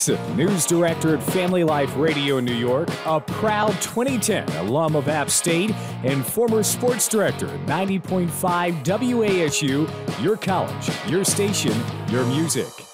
News director at Family Life Radio in New York, a proud 2010 alum of App State, and former sports director at 90.5 WASU, your college, your station, your music.